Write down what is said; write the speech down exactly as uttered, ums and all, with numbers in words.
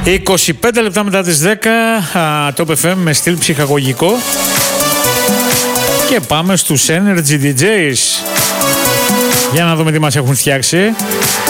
είκοσι πέντε λεπτά μετά τις δέκα, Top εφ εμ με στυλ ψυχαγωγικό. Και πάμε στους Energy ντι τζέις. Για να δούμε τι μας έχουν φτιάξει.